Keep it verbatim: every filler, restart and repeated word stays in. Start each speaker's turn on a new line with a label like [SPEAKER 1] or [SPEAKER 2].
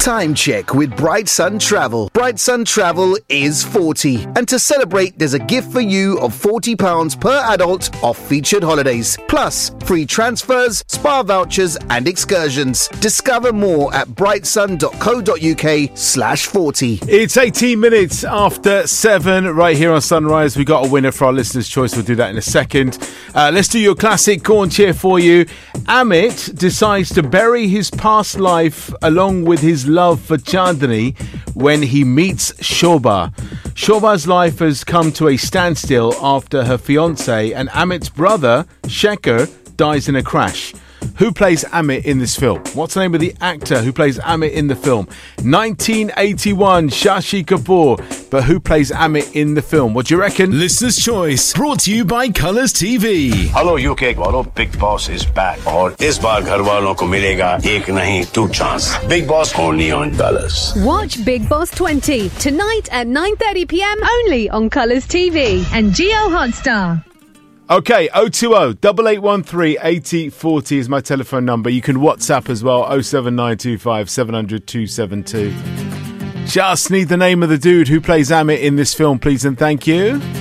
[SPEAKER 1] time check with Bright Sun Travel. Bright Sun Travel is forty. And to celebrate, there's a gift for you of forty pounds per adult off featured holidays. Plus, free transfers, spa vouchers and excursions. Discover more at brightsun.co.uk slash 40.
[SPEAKER 2] It's eighteen minutes after seven right here on Sunrise. We got a winner for our listener's choice. We'll do that in a second. Uh, let's do your classic Go On Cheer for you. Amit decides to bury his past life along with his love for Chandni when he meets Shobha. Shobha's life has come to a standstill after her fiancé and Amit's brother, Shekhar, dies in a crash. Who plays Amit in this film? What's the name of the actor who plays Amit in the film? nineteen eighty-one, Shashi Kapoor. But who plays Amit in the film? What do you reckon?
[SPEAKER 3] Listener's Choice, brought to you by Colours T V.
[SPEAKER 4] Hello U K वालों, Big Boss is back. और इस बार घर वालों को मिलेगा एक नहीं two chance. Big Boss only on Colours.
[SPEAKER 5] Watch Big Boss twenty tonight at nine thirty p.m. only on Colours T V and Geo Hotstar.
[SPEAKER 2] Okay, oh two oh, eight eight one three, eight oh four oh is my telephone number. You can WhatsApp as well, oh seven nine two five, seven hundred, two seven two. Just need the name of the dude who plays Amit in this film, please and thank you.